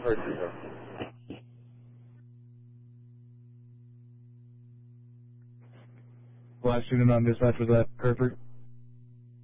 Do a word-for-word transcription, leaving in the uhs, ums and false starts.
Alright, here you go. Last unit on dispatch, was that Hereford?